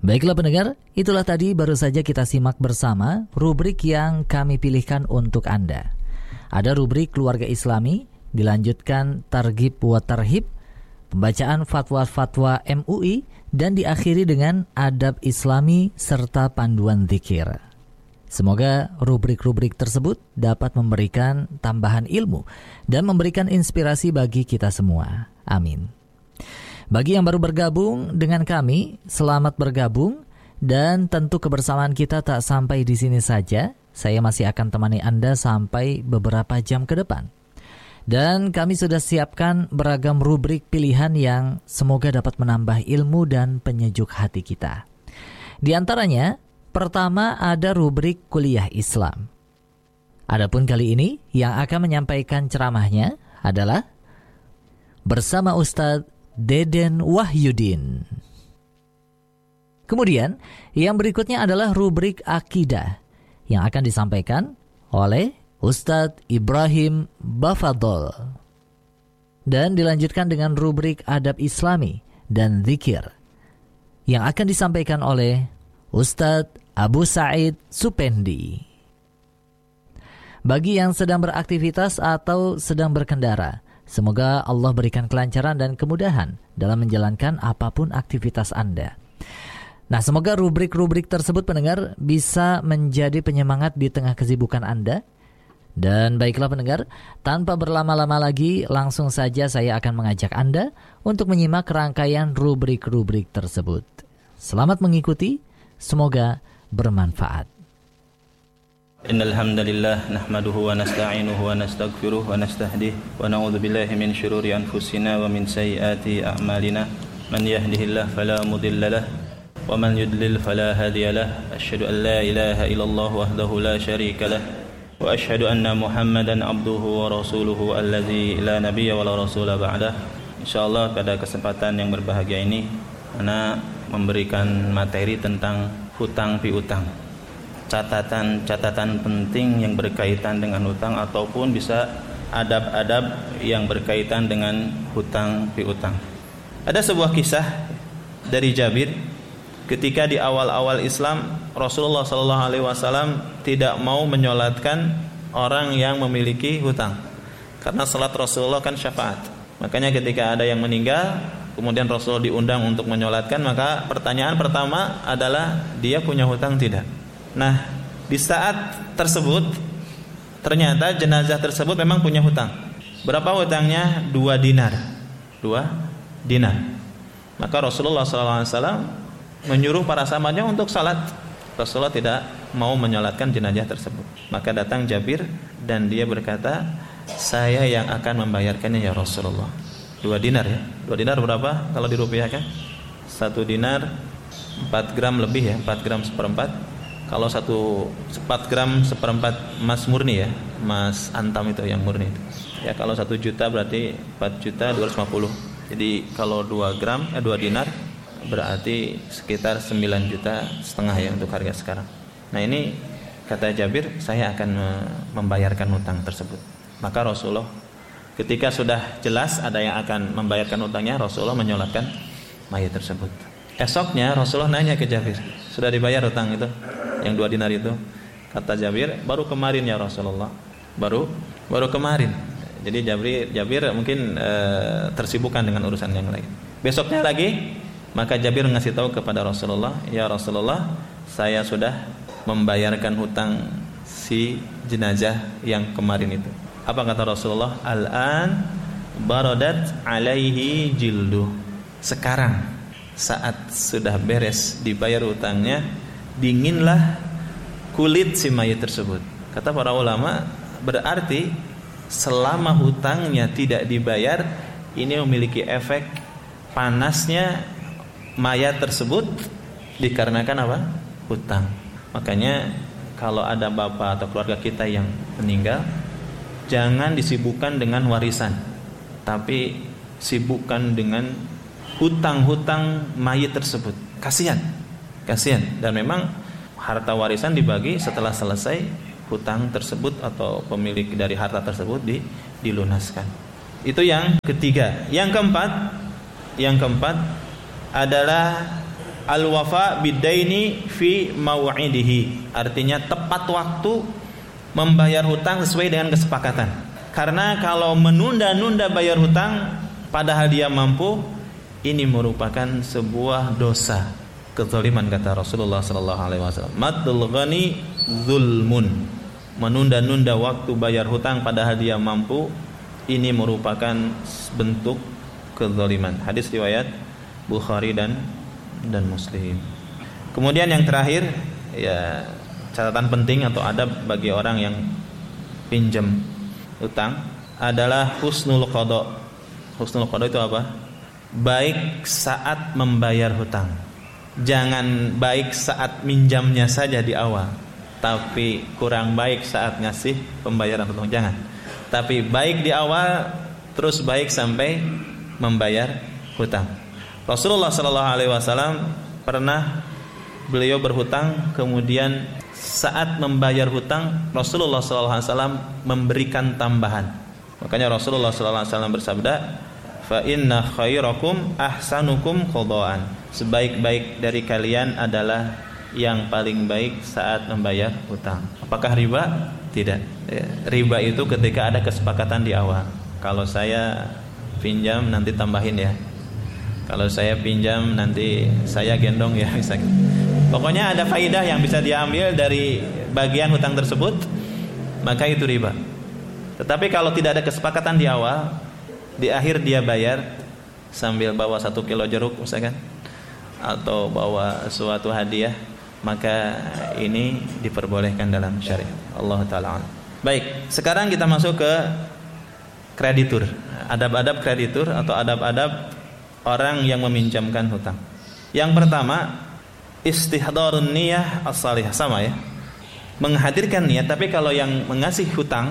Baiklah pendengar, itulah tadi baru saja kita simak bersama rubrik yang kami pilihkan untuk Anda. Ada rubrik keluarga Islami, dilanjutkan targhib wa tarhib, pembacaan fatwa-fatwa MUI, dan diakhiri dengan adab Islami serta panduan zikir. Semoga rubrik-rubrik tersebut dapat memberikan tambahan ilmu dan memberikan inspirasi bagi kita semua. Amin. Bagi yang baru bergabung dengan kami, selamat bergabung, dan tentu kebersamaan kita tak sampai di sini saja. Saya masih akan temani Anda sampai beberapa jam ke depan. Dan kami sudah siapkan beragam rubrik pilihan yang semoga dapat menambah ilmu dan penyejuk hati kita. Di antaranya, pertama ada rubrik kuliah Islam. Adapun kali ini yang akan menyampaikan ceramahnya adalah bersama Ustadz Deden Wahyudin. Kemudian yang berikutnya adalah rubrik akidah yang akan disampaikan oleh Ustadz Ibrahim Bafadol. Dan dilanjutkan dengan rubrik adab Islami dan zikir yang akan disampaikan oleh Ustadz Abu Said Supendi. Bagi yang sedang beraktivitas atau sedang berkendara, semoga Allah berikan kelancaran dan kemudahan dalam menjalankan apapun aktivitas Anda. Nah, semoga rubrik-rubrik tersebut pendengar bisa menjadi penyemangat di tengah kesibukan Anda. Dan baiklah pendengar, tanpa berlama-lama lagi, langsung saja saya akan mengajak Anda untuk menyimak rangkaian rubrik-rubrik tersebut. Selamat mengikuti, semoga bermanfaat. Innal hamdalillah nahmaduhu wa nasta'inuhu wa nastaghfiruh wa nastahdihi wa na'udzu billahi min shururi anfusina wa min sayyiati a'malina man yahdihillahu fala mudilla lahu wa man yudlil fala hadiya lahu asyhadu an la ilaha illallah wahdahu la syarika lahu wa asyhadu anna muhammadan abduhu wa rasuluhu allazi la nabiyya wa la rasula ba'dah. Insyaallah pada kesempatan yang berbahagia ini ana memberikan materi tentang hutang piutang. Catatan-catatan penting yang berkaitan dengan hutang ataupun bisa adab-adab yang berkaitan dengan hutang piutang. Ada sebuah kisah dari Jabir ketika di awal-awal Islam Rasulullah SAW tidak mau menyolatkan orang yang memiliki hutang karena salat Rasulullah kan syafaat. Makanya ketika ada yang meninggal kemudian Rasulullah diundang untuk menyolatkan, maka pertanyaan pertama adalah dia punya hutang tidak? Nah, di saat tersebut ternyata jenazah tersebut memang punya hutang. Berapa hutangnya? 2 dinar. 2 dinar. Maka Rasulullah SAW menyuruh para sahabatnya untuk salat. Rasulullah tidak mau menyolatkan jenazah tersebut. Maka datang Jabir dan dia berkata, saya yang akan membayarkannya ya Rasulullah. 2 dinar ya. 2 dinar berapa kalau dirupiahkan? 1 dinar 4 gram lebih ya, 4 gram seperempat. Kalau 4 gram seperempat emas murni ya, emas antam itu yang murni itu. Ya kalau 1 juta berarti 4.250. Jadi kalau 2 dinar berarti sekitar 9,5 juta ya untuk harga sekarang. Nah ini kata Jabir, saya akan membayarkan hutang tersebut. Maka Rasulullah ketika sudah jelas ada yang akan membayarkan hutangnya, Rasulullah menyolatkan mayat tersebut. Esoknya Rasulullah nanya ke Jabir, sudah dibayar hutang itu? Yang 2 dinar itu? Kata Jabir, baru kemarin ya Rasulullah. Baru kemarin. Jadi Jabir mungkin tersibukkan dengan urusan yang lain. Besoknya lagi, maka Jabir ngasih tahu kepada Rasulullah, ya Rasulullah, saya sudah membayarkan hutang si jenazah yang kemarin itu. Apa kata Rasulullah? Al-an baradat alaihi jildu. Sekarang saat sudah beres dibayar hutangnya, dinginlah kulit si mayat tersebut. Kata para ulama, berarti selama hutangnya tidak dibayar, ini memiliki efek panasnya mayat tersebut dikarenakan apa? Hutang. Makanya kalau ada bapak atau keluarga kita yang meninggal, jangan disibukkan dengan warisan, tapi sibukkan dengan hutang-hutang mayat tersebut. Kasihan. Dan memang harta warisan dibagi setelah selesai hutang tersebut atau pemilik dari harta tersebut dilunaskan. Itu yang ketiga. Yang keempat adalah al-wafa bidaini fi mau'idihi, artinya tepat waktu membayar hutang sesuai dengan kesepakatan. Karena kalau menunda-nunda bayar hutang padahal dia mampu, ini merupakan sebuah dosa, kezaliman, kata Rasulullah sallallahu alaihi wasallam. Maddul ghani zulmun. Menunda-nunda waktu bayar hutang padahal dia mampu, ini merupakan bentuk kezaliman. Hadis riwayat Bukhari dan Muslim. Kemudian yang terakhir, ya, catatan penting atau adab bagi orang yang pinjam hutang adalah husnul qada. Husnul qada itu apa? Baik saat membayar hutang. Jangan baik saat minjamnya saja di awal, tapi kurang baik saat ngasih pembayaran hutang. Jangan. Tapi baik di awal, terus baik sampai membayar hutang. Rasulullah sallallahu alaihi wasallam pernah beliau berhutang, kemudian saat membayar hutang Rasulullah sallallahu alaihi wasallam memberikan tambahan. Makanya Rasulullah sallallahu alaihi wasallam bersabda, "Fa inna khairakum ahsanukum qadaan." Sebaik-baik dari kalian adalah yang paling baik saat membayar hutang. Apakah riba? Tidak. Ya, riba itu ketika ada kesepakatan di awal. Kalau saya pinjam nanti tambahin ya. Kalau saya pinjam nanti saya gendong ya, misalkan. Pokoknya ada faidah yang bisa diambil dari bagian hutang tersebut, maka itu riba. Tetapi kalau tidak ada kesepakatan di awal, di akhir dia bayar sambil bawa 1 kilo jeruk misalkan, atau bawa suatu hadiah, maka ini diperbolehkan dalam syariat. Allah Ta'ala. Baik, sekarang kita masuk ke kreditur. Adab-adab kreditur atau adab-adab orang yang meminjamkan hutang. Yang pertama, istihdarun niyah as-salihah, sama ya, menghadirkan niat. Tapi kalau yang mengasih hutang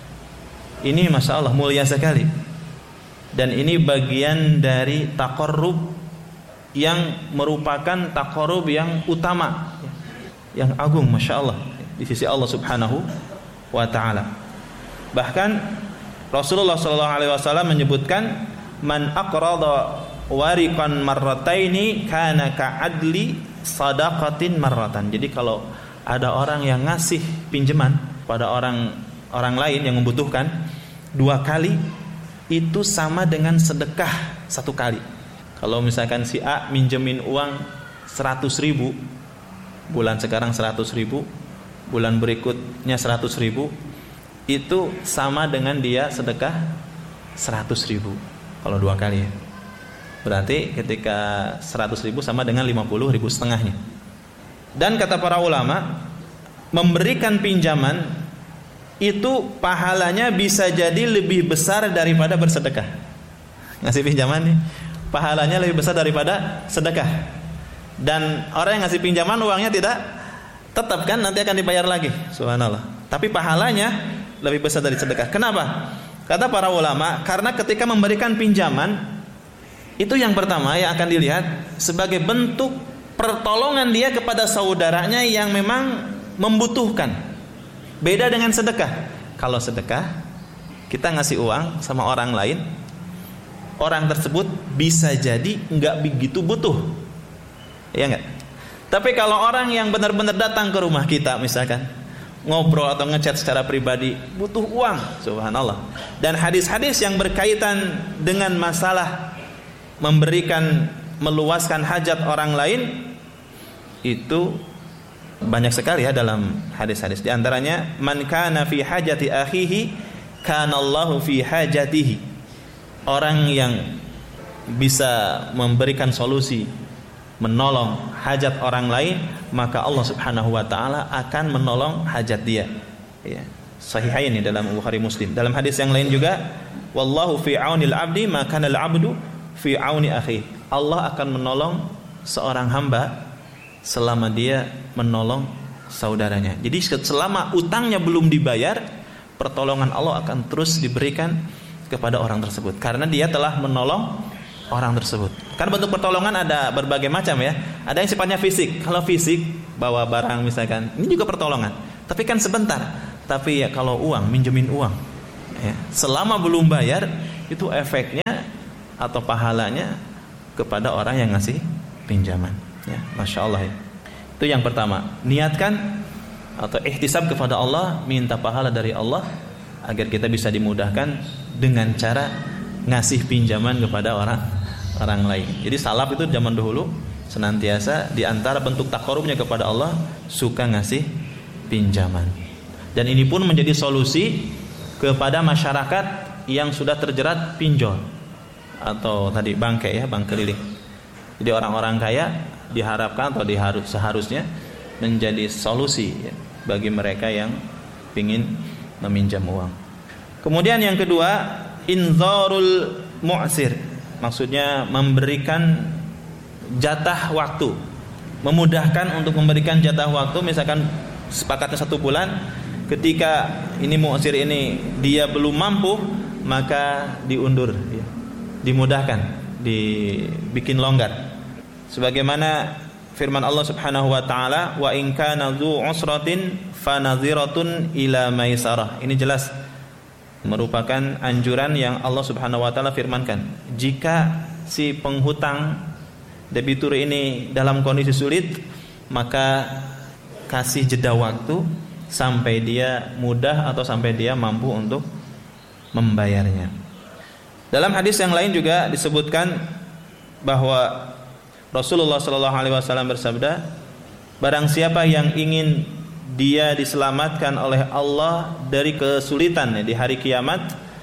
ini masya Allah mulia sekali, dan ini bagian dari taqarrub yang merupakan taqarrub yang utama, yang agung, masya Allah, di sisi Allah Subhanahu wa Ta'ala. Bahkan Rasulullah SAW menyebutkan, man aqrada wariqan marrataini kana ka'adli sadaqatin marratan. Jadi kalau ada orang yang ngasih pinjaman pada orang lain yang membutuhkan 2 kali, itu sama dengan sedekah 1 kali. Kalau misalkan si A minjemin uang 100.000, bulan sekarang 100.000, bulan berikutnya 100.000, itu sama dengan dia sedekah 100.000 kalau 2 kali ya. Berarti ketika 100.000 sama dengan 50.000 setengahnya. Dan kata para ulama, memberikan pinjaman itu pahalanya bisa jadi lebih besar daripada bersedekah. Ngasih pinjaman nih, pahalanya lebih besar daripada sedekah. Dan orang yang ngasih pinjaman uangnya tidak tetap, kan nanti akan dibayar lagi, subhanallah. Tapi pahalanya lebih besar dari sedekah. Kenapa? Kata para ulama, karena ketika memberikan pinjaman, itu yang pertama yang akan dilihat sebagai bentuk pertolongan dia kepada saudaranya yang memang membutuhkan. Beda dengan sedekah. Kalau sedekah, kita ngasih uang sama orang lain, orang tersebut bisa jadi nggak begitu butuh, ya nggak? Tapi kalau orang yang benar-benar datang ke rumah kita, misalkan ngobrol atau ngechat secara pribadi, butuh uang, subhanallah. Dan hadis-hadis yang berkaitan dengan masalah memberikan, meluaskan hajat orang lain itu banyak sekali ya dalam hadis-hadis. Di antaranya, man kana fi hajati akhihi kana Allahu fi hajatihi. Orang yang bisa memberikan solusi, menolong hajat orang lain, maka Allah Subhanahu wa Ta'ala akan menolong hajat dia. Ya. Sahihain ini dalam Bukhari Muslim. Dalam hadis yang lain juga, wallahu fi aunil abdi ma kana al-abdu fi auni akhi. Allah akan menolong seorang hamba selama dia menolong saudaranya. Jadi selama utangnya belum dibayar, pertolongan Allah akan terus diberikan kepada orang tersebut karena dia telah menolong orang tersebut. Karena bentuk pertolongan ada berbagai macam ya. Ada yang sifatnya fisik. Kalau fisik, bawa barang misalkan, ini juga pertolongan. Tapi kan sebentar. Tapi ya kalau uang, minjemin uang, ya, selama belum bayar, itu efeknya atau pahalanya kepada orang yang ngasih pinjaman. Ya, Masya Allah ya. Itu yang pertama, niatkan atau ihtisab kepada Allah, minta pahala dari Allah agar kita bisa dimudahkan dengan cara ngasih pinjaman kepada orang lain. Jadi salaf itu zaman dahulu senantiasa di antara bentuk takarubnya kepada Allah suka ngasih pinjaman. Dan ini pun menjadi solusi kepada masyarakat yang sudah terjerat pinjol atau tadi bangke ya, bank keliling. Jadi orang-orang kaya diharapkan atau seharusnya menjadi solusi ya, bagi mereka yang ingin meminjam uang. Kemudian yang kedua, inzarul mu'sir, maksudnya memberikan jatah waktu, memudahkan untuk memberikan jatah waktu. Misalkan sepakatnya 1 bulan, ketika ini mu'sir ini dia belum mampu, maka diundur ya, dimudahkan, dibikin longgar. Sebagaimana firman Allah Subhanahu wa taala, wa in kana dzu usratin fanadhiratun ila maisarah. Ini jelas merupakan anjuran yang Allah Subhanahu wa taala firmankan. Jika si penghutang debitur ini dalam kondisi sulit, maka kasih jeda waktu sampai dia mudah atau sampai dia mampu untuk membayarnya. Dalam hadis yang lain juga disebutkan bahwa Rasulullah SAW bersabda, barang siapa yang ingin dia diselamatkan oleh Allah dari kesulitan di hari kiamat,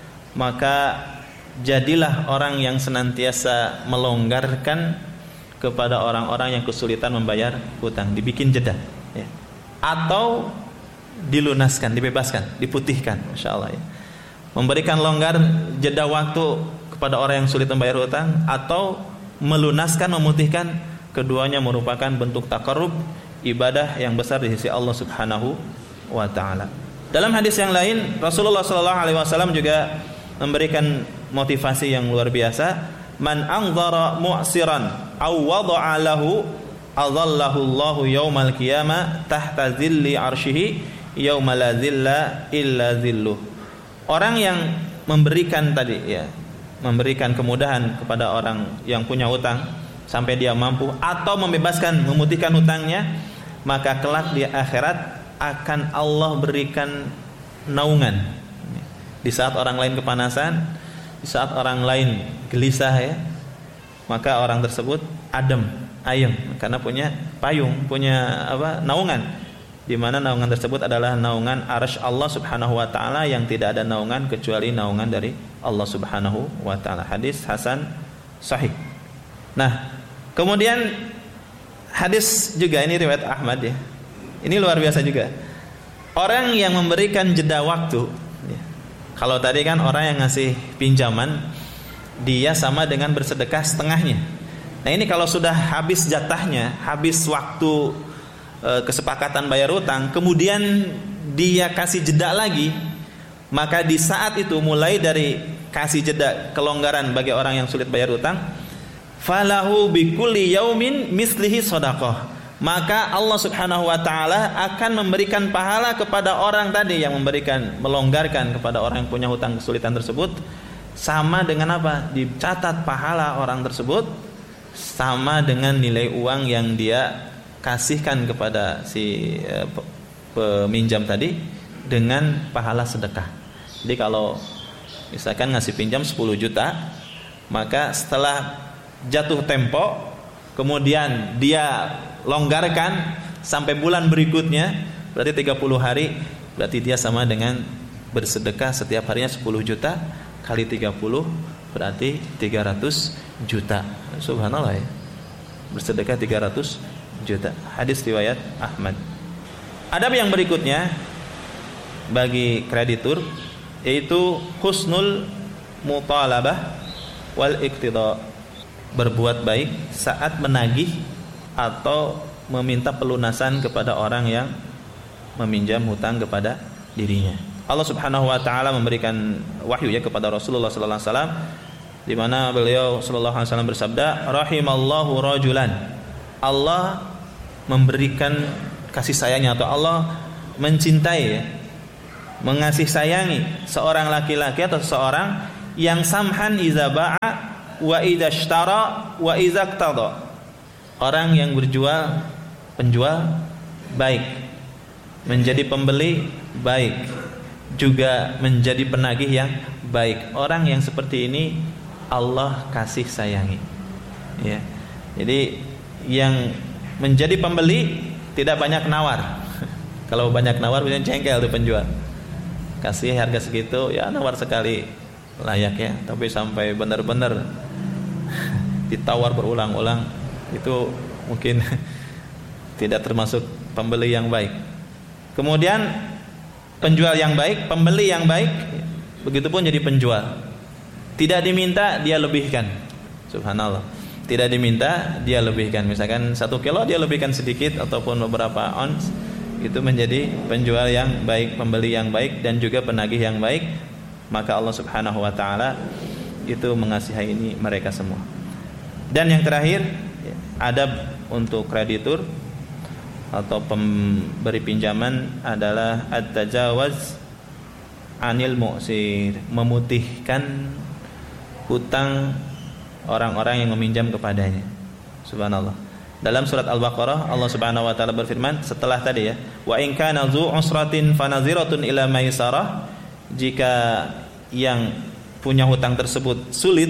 maka jadilah orang yang senantiasa melonggarkan kepada orang-orang yang kesulitan membayar hutang, dibikin jeda ya. Atau dilunaskan, dibebaskan, diputihkan, Masya Allah ya. Memberikan longgar jeda waktu kepada orang yang sulit membayar hutang atau melunaskan, memutihkan, keduanya merupakan bentuk taqarrub, ibadah yang besar di sisi Allah Subhanahu wa taala. Dalam hadis yang lain, Rasulullah SAW juga memberikan motivasi yang luar biasa. Man anzara mu'siran aw wada'a lahu adallahu Allahu yaumal qiyamah tahta zilli arsyihi yauma la zilla illa zilluh. Orang yang memberikan tadi ya, memberikan kemudahan kepada orang yang punya hutang sampai dia mampu, atau membebaskan, memutihkan hutangnya, maka kelak di akhirat akan Allah berikan naungan. Di saat orang lain kepanasan, di saat orang lain gelisah ya, maka orang tersebut ayem karena punya payung, punya naungan, di mana naungan tersebut adalah naungan arsy Allah Subhanahu wa taala yang tidak ada naungan kecuali naungan dari Allah Subhanahu wa taala. Hadis hasan sahih. Nah, kemudian hadis juga ini riwayat Ahmad ya. Ini luar biasa juga. Orang yang memberikan jeda waktu ya. Kalau tadi kan orang yang ngasih pinjaman dia sama dengan bersedekah setengahnya. Nah, ini kalau sudah habis jatahnya, habis waktu kesepakatan bayar hutang, kemudian dia kasih jeda lagi, maka di saat itu mulai dari kasih jeda kelonggaran bagi orang yang sulit bayar hutang, falahu bikulli yaumin mislihi shadaqah, maka Allah Subhanahu wa taala akan memberikan pahala kepada orang tadi yang melonggarkan kepada orang yang punya hutang kesulitan tersebut, sama dengan apa? Dicatat pahala orang tersebut sama dengan nilai uang yang dia kasihkan kepada si peminjam tadi dengan pahala sedekah. Jadi kalau misalkan ngasih pinjam 10 juta, maka setelah jatuh tempo kemudian dia longgarkan sampai bulan berikutnya, berarti 30 hari, berarti dia sama dengan bersedekah setiap harinya 10 juta kali 30 berarti 300 juta. Subhanallah ya. Bersedekah 300 juta. Hadis riwayat Ahmad. Adab yang berikutnya bagi kreditur yaitu husnul mutalabah wal iqtida, berbuat baik saat menagih atau meminta pelunasan kepada orang yang meminjam hutang kepada dirinya. Allah Subhanahu wa taala memberikan wahyu ya kepada Rasulullah sallallahu alaihi wasallam, di mana beliau sallallahu alaihi wasallam bersabda, rahimallahu rajulan, Allah memberikan kasih sayangnya atau Allah mencintai ya, mengasih sayangi seorang laki-laki atau seseorang yang samhan iza ba'a wa idza ishtara wa idza iqtada, Orang yang penjual baik, menjadi pembeli baik, juga menjadi penagih yang baik. Orang yang seperti ini Allah kasih sayangi. Ya. Jadi yang menjadi pembeli tidak banyak nawar. Kalau banyak nawar biasanya jengkel tuh penjual. Kasih harga segitu, ya nawar sekali layak ya, tapi sampai benar-benar ditawar berulang-ulang, itu mungkin tidak termasuk pembeli yang baik. Kemudian penjual yang baik, pembeli yang baik, begitupun jadi penjual. Tidak diminta dia lebihkan. Subhanallah. Tidak diminta dia lebihkan. Misalkan 1 kilo dia lebihkan sedikit ataupun beberapa ons, itu menjadi penjual yang baik, pembeli yang baik, dan juga penagih yang baik. Maka Allah Subhanahu wa taala itu mengasihi mereka semua. Dan yang terakhir, adab untuk kreditur atau pemberi pinjaman adalah at-tajawuz anil mu'sir, memutihkan hutang orang-orang yang meminjam kepadanya. Subhanallah. Dalam surat Al-Baqarah Allah Subhanahu wa taala berfirman setelah tadi ya, wa in kana dzu usratin fanaziratun ila maisarah, jika yang punya hutang tersebut sulit,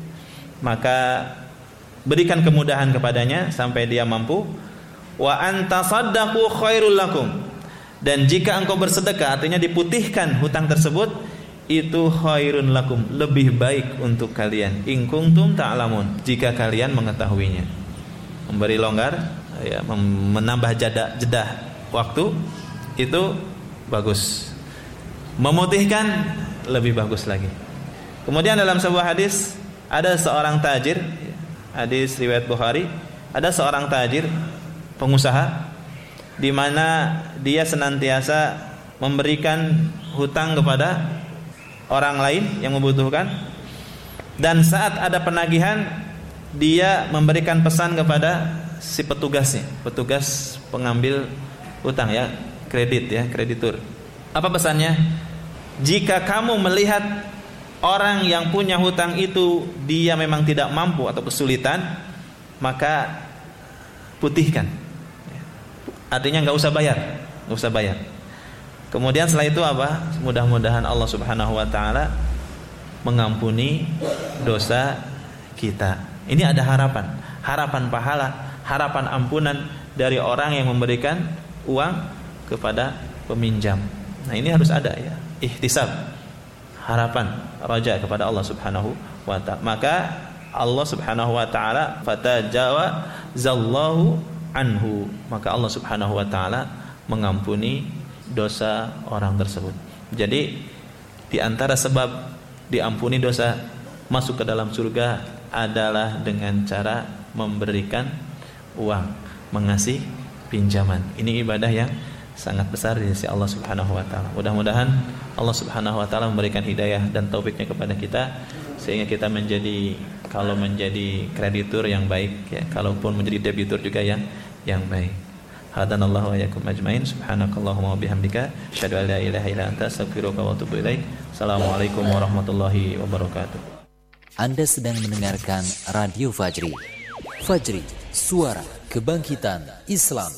maka berikan kemudahan kepadanya sampai dia mampu. Wa antasaddaqu khairul lakum, dan jika engkau bersedekah, artinya diputihkan hutang tersebut, itu khairun lakum, lebih baik untuk kalian, in kuntum ta'lamun, jika kalian mengetahuinya. Memberi longgar ya, menambah jedah waktu itu bagus. Memutihkan lebih bagus lagi. Kemudian dalam sebuah hadis, ada seorang tajir, hadis riwayat Bukhari, ada seorang tajir, pengusaha, di mana dia senantiasa memberikan hutang kepada orang lain yang membutuhkan, dan saat ada penagihan dia memberikan pesan kepada si petugasnya, petugas pengambil hutang ya, kredit ya, kreditur. Apa pesannya? Jika kamu melihat orang yang punya hutang itu dia memang tidak mampu atau kesulitan, maka putihkan. Artinya nggak usah bayar. Kemudian setelah itu apa? Mudah-mudahan Allah Subhanahu wa taala mengampuni dosa kita. Ini ada harapan pahala, harapan ampunan dari orang yang memberikan uang kepada peminjam. Nah, ini harus ada ya, ihtisab, harapan, raja kepada Allah Subhanahu wa taala. Maka Allah Subhanahu wa taala fatajawazallahu anhu, maka Allah Subhanahu wa taala mengampuni dosa orang tersebut. Jadi di antara sebab diampuni dosa masuk ke dalam surga adalah dengan cara memberikan uang, mengasih pinjaman. Ini ibadah yang sangat besar di sisi Allah Subhanahu wa taala. Mudah-mudahan Allah Subhanahu wa taala memberikan hidayah dan taufiknya kepada kita, sehingga kita menjadi, kalau menjadi kreditur yang baik ya, kalaupun menjadi debitur juga yang baik. Hadanallahu wa iyyakum ajmain. Subhanakallahumma wa bihamdika, asyhadu an la ilaha illa anta, astaghfiruka wa atubu ilaik. Assalamualaikum warahmatullahi wabarakatuh. Anda sedang mendengarkan Radio Fajri. Fajri, suara kebangkitan Islam.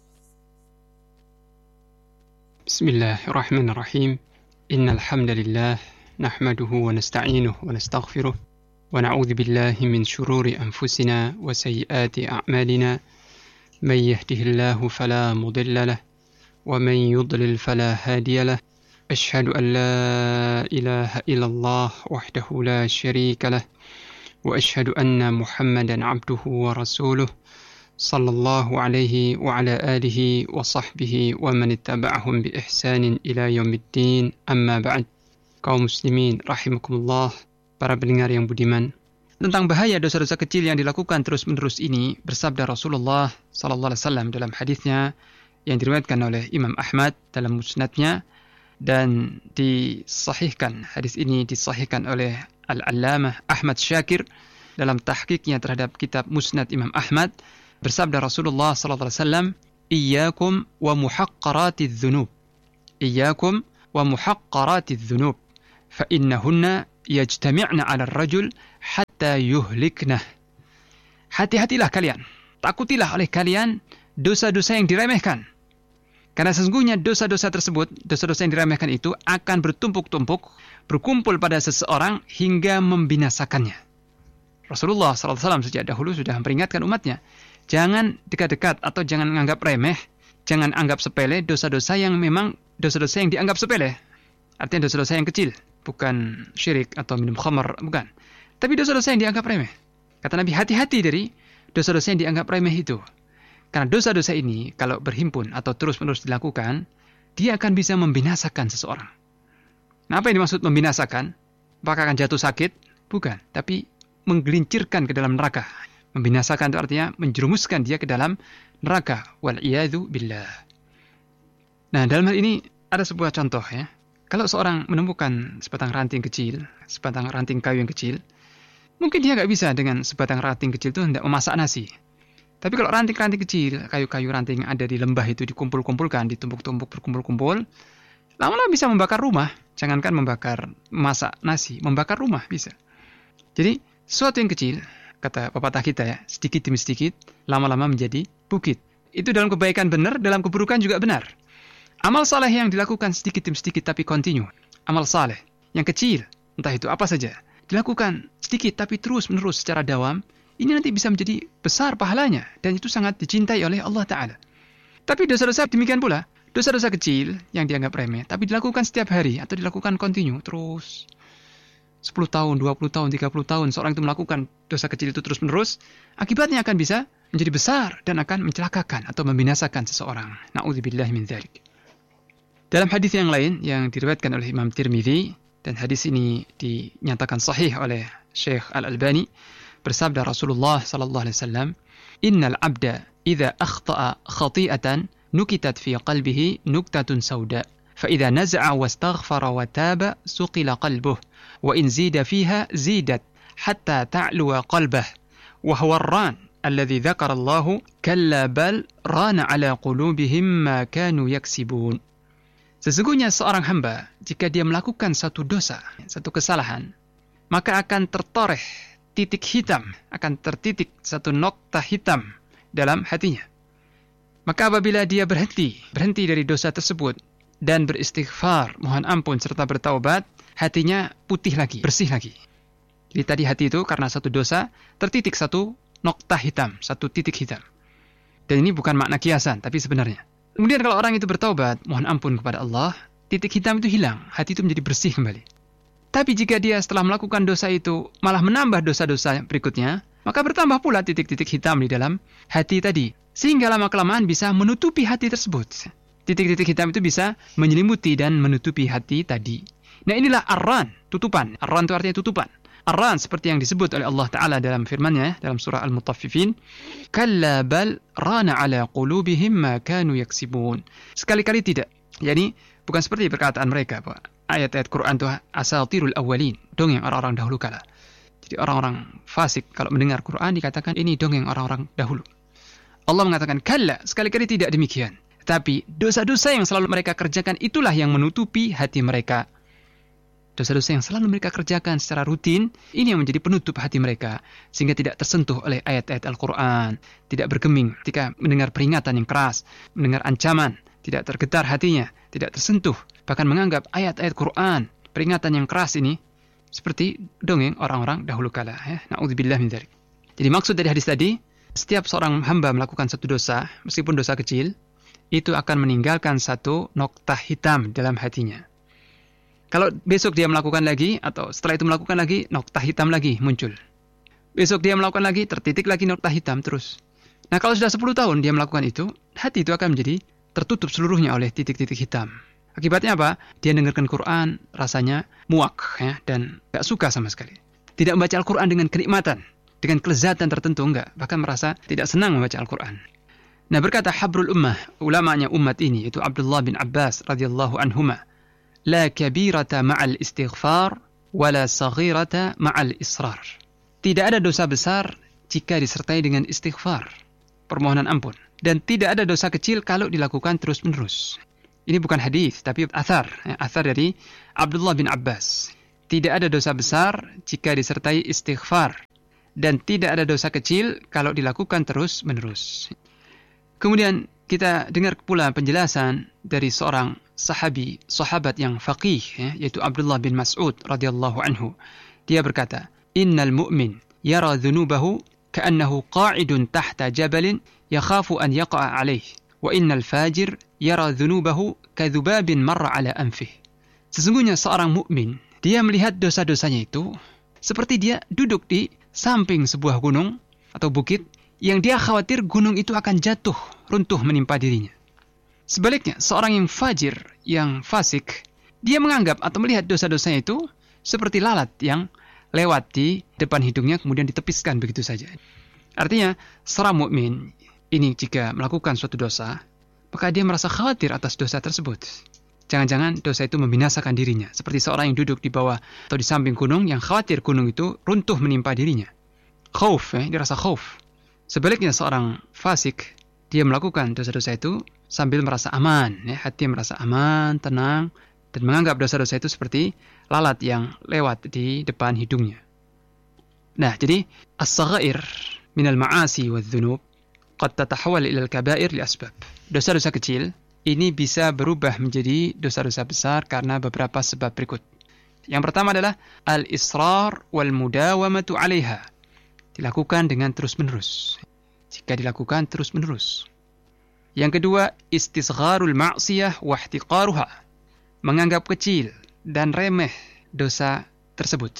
Bismillahirrahmanirrahim. Innal hamdalillah nahmaduhu wa nasta'inuhu wa nastaghfiruh wa na'udzu billahi min shururi anfusina wa sayyiati a'malina. Man yahdihillahu fala mudilla lahu wa man yudlil fala hadiya lahu. أشهد أن لا إله إلا الله وحده لا شريك له وأشهد أن محمدا عبده ورسوله صلى الله عليه وعلى آله وصحبه ومن اتبعهم بإحسان إلى يوم الدين أما بعد. Kaum muslimin rahimakumullah, para pendengar yang budiman, tentang bahaya dosa-dosa kecil yang dilakukan terus-menerus ini bersabda Rasulullah sallallahu alaihi wasallam dalam hadisnya yang diriwayatkan oleh Imam Ahmad dalam musnadnya, dan disahihkan, hadis ini disahihkan oleh Al-Allamah Ahmad Syakir dalam tahqiqnya terhadap kitab Musnad Imam Ahmad. Bersabda Rasulullah sallallahu alaihi wasallam, "Iyyakum wa muhaqqaratidz dzunub. Iyyakum wa muhaqqaratidz dzunub, fa innahunna yajtami'na 'ala ar-rajul hatta yuhliknah." Hati-hatilah kalian takutilah oleh kalian dosa-dosa yang diremehkan. Karena sesungguhnya dosa-dosa tersebut, dosa-dosa yang diremehkan itu akan bertumpuk-tumpuk, berkumpul pada seseorang hingga membinasakannya. Rasulullah SAW sejak dahulu sudah memperingatkan umatnya, jangan dekat-dekat atau jangan menganggap remeh, jangan anggap sepele dosa-dosa yang memang dosa-dosa yang dianggap sepele. Artinya dosa-dosa yang kecil, bukan syirik atau minum khamar, bukan. Tapi dosa-dosa yang dianggap remeh. Kata Nabi, hati-hati dari dosa-dosa yang dianggap remeh itu. Karena dosa-dosa ini kalau berhimpun atau terus-menerus dilakukan, dia akan bisa membinasakan seseorang. Nah, apa yang dimaksud membinasakan? Apakah akan jatuh sakit? Bukan, tapi menggelincirkan ke dalam neraka. Membinasakan itu artinya menjerumuskan dia ke dalam neraka. Wal'iyadzu billah. Nah, dalam hal ini ada sebuah contoh ya. Kalau seorang menemukan sebatang ranting kecil, sebatang ranting kayu yang kecil, mungkin dia nggak bisa dengan sebatang ranting kecil itu hendak memasak nasi. Tapi kalau ranting-ranting kecil, kayu-kayu ranting yang ada di lembah itu dikumpul-kumpulkan, ditumpuk-tumpuk, berkumpul-kumpul, lama-lama bisa membakar rumah. Jangankan masak nasi, membakar rumah bisa. Jadi, sesuatu yang kecil, kata pepatah kita ya, sedikit demi sedikit, lama-lama menjadi bukit. Itu dalam kebaikan benar, dalam keburukan juga benar. Amal saleh yang dilakukan sedikit demi sedikit tapi kontinu. Amal saleh yang kecil, entah itu apa saja, dilakukan sedikit tapi terus-menerus secara dawam, ini nanti bisa menjadi besar pahalanya dan itu sangat dicintai oleh Allah Ta'ala. Tapi dosa-dosa demikian pula, dosa-dosa kecil yang dianggap remeh, tapi dilakukan setiap hari atau dilakukan kontinu terus 10 tahun, 20 tahun, 30 tahun seorang itu melakukan dosa kecil itu terus-menerus, akibatnya akan bisa menjadi besar dan akan mencelakakan atau membinasakan seseorang. Na'udzubillahi min dzalik. Dalam hadis yang lain yang diriwayatkan oleh Imam Tirmidzi dan hadis ini dinyatakan sahih oleh Syekh Al-Albani, bersabda Rasulullah sallallahu alaihi wasallam, "Innal 'abda idza akhta'a khati'atan nukitat fi qalbihi nuktatun sauda, fa idza naza'a wastaghfara wa taba suqila qalbuhu, wa in zida fiha zidat hatta ta'luwa qalbah, wa huwa ar-ran alladhi dzakara Allah kalla bal rana 'ala qulubihim ma kanu yaksibun." Sesungguhnya seorang hamba jika dia melakukan satu dosa, satu kesalahan, maka akan tertoreh titik hitam, akan tertitik satu nokta hitam dalam hatinya. Maka apabila dia berhenti dari dosa tersebut dan beristighfar, mohon ampun serta bertaubat, hatinya putih lagi, bersih lagi. Jadi tadi hati itu karena satu dosa tertitik satu nokta hitam, satu titik hitam. Dan ini bukan makna kiasan, tapi sebenarnya. Kemudian kalau orang itu bertaubat, mohon ampun kepada Allah, titik hitam itu hilang, hati itu menjadi bersih kembali. Tapi jika dia setelah melakukan dosa itu malah menambah dosa-dosa berikutnya, maka bertambah pula titik-titik hitam di dalam hati tadi. Sehingga lama-kelamaan bisa menutupi hati tersebut. Titik-titik hitam itu bisa menyelimuti dan menutupi hati tadi. Nah inilah ar-ran, tutupan. Ar-ran itu artinya tutupan. Ar-ran seperti yang disebut oleh Allah Ta'ala dalam firman-Nya dalam surah Al-Mutaffifin, "Kalla bal rana 'ala qulubihim ma kanu yaksibun." Sekali-kali tidak. Jadi bukan seperti perkataan mereka, Pak. Ayat-ayat Quran itu asatirul awwalin, dongeng orang-orang dahulu kala. Jadi orang-orang fasik kalau mendengar Quran dikatakan ini dongeng orang-orang dahulu. Allah mengatakan kalla, sekali-kali tidak demikian. Tapi dosa-dosa yang selalu mereka kerjakan itulah yang menutupi hati mereka. Dosa-dosa yang selalu mereka kerjakan secara rutin, ini yang menjadi penutup hati mereka sehingga tidak tersentuh oleh ayat-ayat Al-Quran, tidak bergeming ketika mendengar peringatan yang keras, mendengar ancaman, tidak tergetar hatinya, tidak tersentuh, bahkan menganggap ayat-ayat Quran, peringatan yang keras ini seperti dongeng orang-orang dahulu kala. Na'udzubillah min dzalik. Jadi maksud dari hadis tadi, setiap seorang hamba melakukan satu dosa, meskipun dosa kecil, itu akan meninggalkan satu nokta hitam dalam hatinya. Kalau besok dia melakukan lagi, atau setelah itu melakukan lagi, nokta hitam lagi muncul. Besok dia melakukan lagi, tertitik lagi nokta hitam terus. Nah kalau sudah 10 tahun dia melakukan itu, hati itu akan menjadi tertutup seluruhnya oleh titik-titik hitam. Akibatnya apa? Dia dengarkan Quran, rasanya muak ya, dan gak suka sama sekali. Tidak membaca Al-Quran dengan kenikmatan, dengan kelezatan tertentu, enggak. Bahkan merasa tidak senang membaca Al-Quran. Nah berkata Habrul Ummah, ulamanya umat ini, itu Abdullah bin Abbas radhiyallahu anhuma, la kabirata ma'al istighfar, wala saghirata ma'al israr. Tidak ada dosa besar jika disertai dengan istighfar, permohonan ampun. Dan tidak ada dosa kecil kalau dilakukan terus-menerus. Ini bukan hadis, tapi athar. Athar dari Abdullah bin Abbas. Tidak ada dosa besar jika disertai istighfar. dan tidak ada dosa kecil kalau dilakukan terus-menerus. Kemudian kita dengar pula penjelasan dari seorang sahabat yang faqih, yaitu Abdullah bin Mas'ud radhiyallahu anhu. Dia berkata, "Innal mu'min yara dhunubahu ka'annahu qa'idun tahta jabalin yakhafu an yaqa'a 'alayhi, wa innal fajir yara dhunubahu kadhubabin marra 'ala anfihi." Sesungguhnya seorang mukmin, dia melihat dosa-dosanya itu seperti dia duduk di samping sebuah gunung atau bukit yang dia khawatir gunung itu akan jatuh, runtuh menimpa dirinya. Sebaliknya, seorang yang fajir, yang fasik, dia menganggap atau melihat dosa-dosanya itu seperti lalat yang lewat di depan hidungnya kemudian ditepiskan begitu saja. Artinya, seorang mukmin ini jika melakukan suatu dosa, maka dia merasa khawatir atas dosa tersebut. Jangan-jangan dosa itu membinasakan dirinya, seperti seorang yang duduk di bawah atau di samping gunung yang khawatir gunung itu runtuh menimpa dirinya. Khauf, dia rasa khauf. Sebaliknya seorang fasik, dia melakukan dosa-dosa itu sambil merasa aman, hati merasa aman, tenang, dan menganggap dosa-dosa itu seperti lalat yang lewat di depan hidungnya. Nah, jadi as-saghair minal ma'asi wadh-dhunub qad tatahawwal ila al-kaba'ir li asbab. Dosa-dosa kecil ini bisa berubah menjadi dosa-dosa besar karena beberapa sebab berikut. Yang pertama adalah al-israr wal mudawamatu 'alaiha. Dilakukan dengan terus-menerus. Jika dilakukan terus-menerus. Yang kedua, istisgharul ma'siyah wa ihtiqaruha. Menganggap kecil dan remeh dosa tersebut.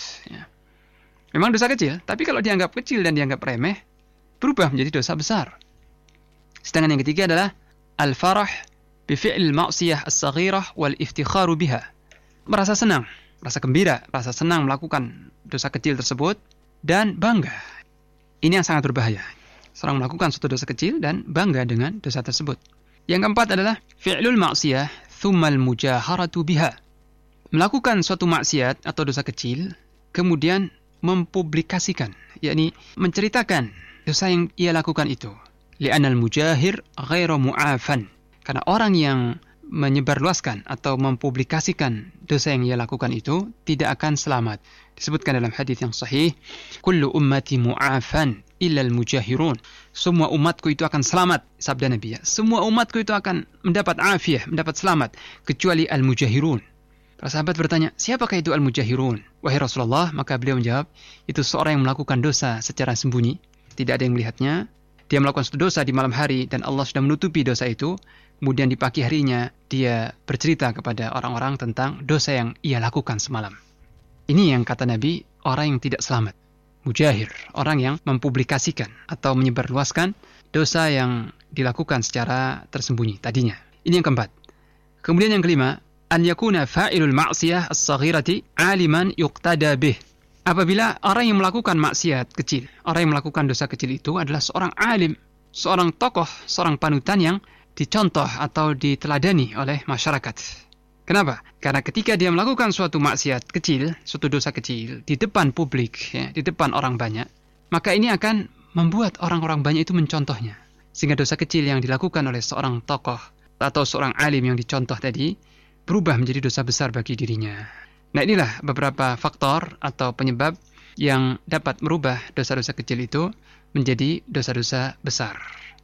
Memang dosa kecil, tapi kalau dianggap kecil dan dianggap remeh, berubah menjadi dosa besar. Sedangkan yang ketiga adalah al-farah bifi'il ma'siyah as-saghirah wal iftikharu biha. Merasa senang, merasa gembira, merasa senang melakukan dosa kecil tersebut dan bangga. Ini yang sangat berbahaya. Seorang melakukan suatu dosa kecil dan bangga dengan dosa tersebut. Yang keempat adalah fi'lul ma'siyah thummal mujaharatu biha. Melakukan suatu maksiat atau dosa kecil kemudian mempublikasikan, yakni menceritakan dosa yang ia lakukan itu. Li'anal mujahir ghairu mu'afan. Karena orang yang menyebarluaskan atau mempublikasikan dosa yang ia lakukan itu tidak akan selamat. Disebutkan dalam hadis yang sahih, kullu ummati mu'afan illal mujahirun. Semua umatku itu akan selamat, sabda Nabi. Semua umatku itu akan mendapat afiyah, mendapat selamat, kecuali al-mujahirun. Para sahabat bertanya, siapakah itu al-mujahirun? Wahai Rasulullah, maka beliau menjawab, itu seorang yang melakukan dosa secara sembunyi, tidak ada yang melihatnya. Dia melakukan suatu dosa di malam hari dan Allah sudah menutupi dosa itu. Kemudian di pagi harinya dia bercerita kepada orang-orang tentang dosa yang ia lakukan semalam. Ini yang kata Nabi, orang yang tidak selamat. Mujahir, orang yang mempublikasikan atau menyebarluaskan dosa yang dilakukan secara tersembunyi tadinya. Ini yang keempat. Kemudian yang kelima, an yakuna fa'ilul ma'siyah as-saghirati 'aliman yuqtada bih. Apabila orang yang melakukan maksiat kecil, orang yang melakukan dosa kecil itu adalah seorang alim, seorang tokoh, seorang panutan yang dicontoh atau diteladani oleh masyarakat. Kenapa? Karena ketika dia melakukan suatu maksiat kecil, suatu dosa kecil di depan publik, di depan orang banyak, maka ini akan membuat orang-orang banyak itu mencontohnya. Sehingga dosa kecil yang dilakukan oleh seorang tokoh atau seorang alim yang dicontoh tadi berubah menjadi dosa besar bagi dirinya. Nah, inilah beberapa faktor atau penyebab yang dapat merubah dosa-dosa kecil itu menjadi dosa-dosa besar.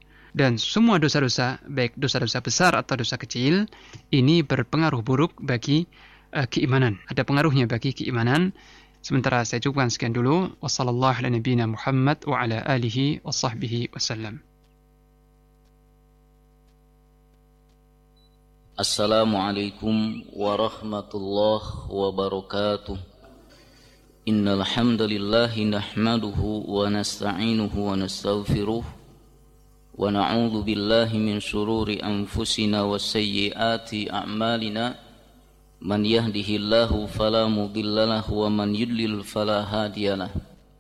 Dan semua dosa-dosa, baik dosa-dosa besar atau dosa kecil, ini berpengaruh buruk bagi keimanan. Ada pengaruhnya bagi keimanan. Sementara saya cukupkan sekian dulu. Wassallallahu ala nabiyina Muhammad wa ala alihi wa sahbihi wasallam. Assalamualaikum warahmatullahi wabarakatuh. Innal hamdalillahi nahmaduhu wa nasta'inuhu wa nastaghfiruh wa na'udzu billahi min shururi anfusina wa sayyiati a'malina. Man yahdihillahu fala mudilla lahu wa man yudlil fala hadiyalah.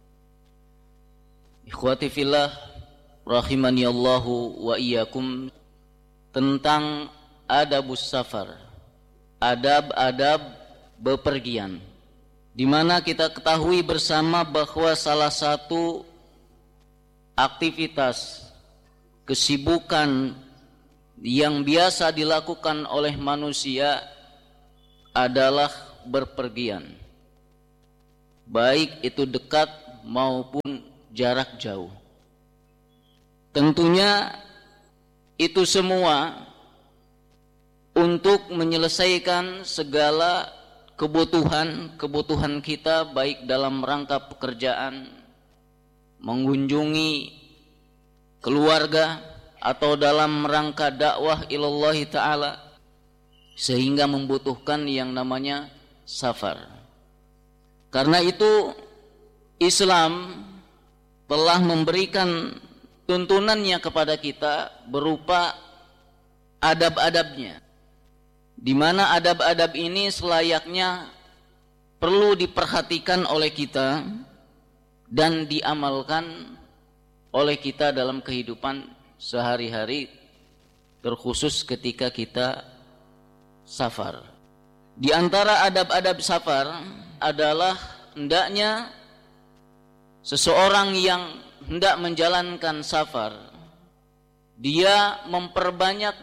Ikhwati fillah rahimani Allahu wa iyyakum, tentang adabus safar, adab-adab bepergian, di mana kita ketahui bersama bahwa salah satu aktivitas kesibukan yang biasa dilakukan oleh manusia adalah berpergian, baik itu dekat maupun jarak jauh. Tentunya itu semua untuk menyelesaikan segala kebutuhan kita, baik dalam rangka pekerjaan, mengunjungi keluarga, atau dalam rangka dakwah ilallah ta'ala, sehingga membutuhkan yang namanya safar. Karena itu Islam telah memberikan tuntunannya kepada kita berupa adab-adabnya, di mana adab-adab ini selayaknya perlu diperhatikan oleh kita dan diamalkan oleh kita dalam kehidupan sehari-hari, terkhusus ketika kita safar. Di antara adab-adab safar adalah hendaknya seseorang yang hendak menjalankan safar, dia memperbanyak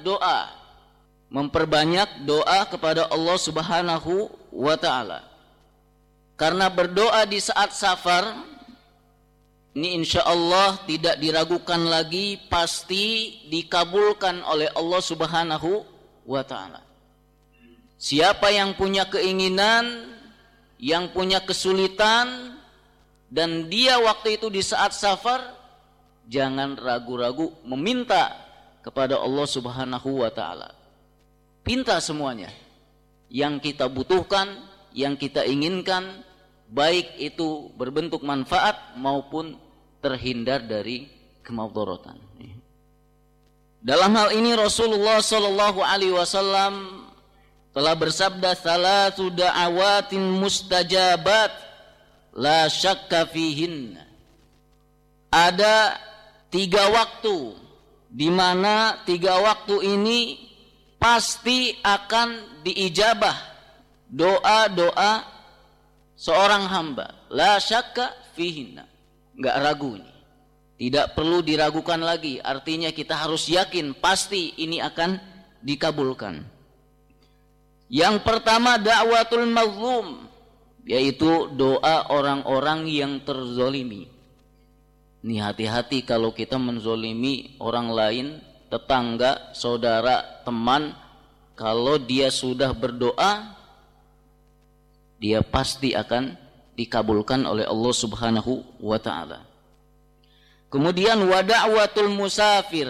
doa kepada Allah Subhanahu wa ta'ala. Karena berdoa di saat safar ini insya Allah tidak diragukan lagi, pasti dikabulkan oleh Allah Subhanahu wa ta'ala. Siapa yang punya keinginan, yang punya kesulitan, dan dia waktu itu di saat safar, jangan ragu-ragu meminta kepada Allah Subhanahu wa ta'ala. Pinta semuanya yang kita butuhkan, yang kita inginkan, baik itu berbentuk manfaat maupun terhindar dari kemadaratan. Dalam hal ini Rasulullah sallallahu alaihi wasallam telah bersabda, "Thalathu da'awatin mustajabat la syakka fihin." Ada 3 waktu di mana 3 waktu ini pasti akan diijabah doa-doa seorang hamba. La syakka fihinna. Enggak ragu ini. Tidak perlu diragukan lagi. Artinya kita harus yakin pasti ini akan dikabulkan. Yang pertama da'watul mazlum, yaitu doa orang-orang yang terzolimi. Ini hati-hati kalau kita menzolimi orang lain, tetangga, saudara, teman. Kalau dia sudah berdoa, dia pasti akan dikabulkan oleh Allah Subhanahu wa ta'ala. Kemudian wada'watul musafir,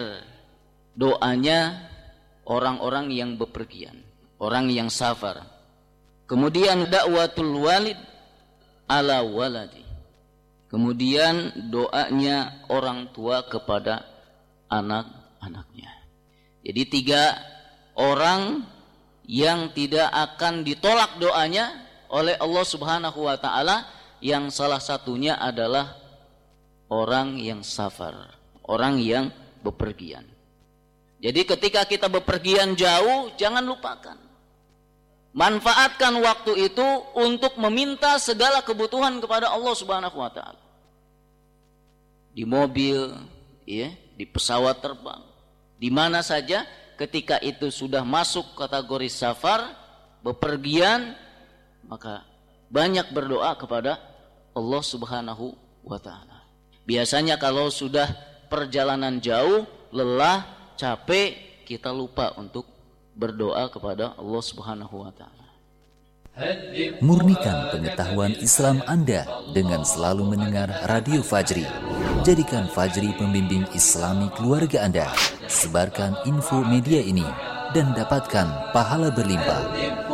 doanya orang-orang yang bepergian, orang yang safar. Kemudian da'watul walid ala waladi, kemudian doanya orang tua kepada anak-anaknya. Jadi 3 orang yang tidak akan ditolak doanya oleh Allah Subhanahu wa ta'ala, yang salah satunya adalah orang yang safar, orang yang bepergian. Jadi ketika kita bepergian jauh, jangan lupakan, manfaatkan waktu itu untuk meminta segala kebutuhan kepada Allah Subhanahu wa ta'ala. Di mobil, ya, di pesawat terbang, di mana saja, ketika itu sudah masuk kategori safar, bepergian, maka banyak berdoa kepada Allah Subhanahu wa ta'ala. Biasanya kalau sudah perjalanan jauh, lelah, capek, kita lupa untuk berdoa kepada Allah Subhanahu wa ta'ala. Murnikan pengetahuan Islam Anda dengan selalu mendengar Radio Fajri. Jadikan Fajri pembimbing Islami keluarga Anda. Sebarkan info media ini dan dapatkan pahala berlimpah.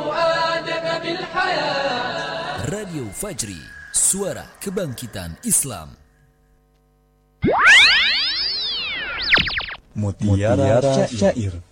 Radio Fajri, suara kebangkitan Islam. Mutiara Syair.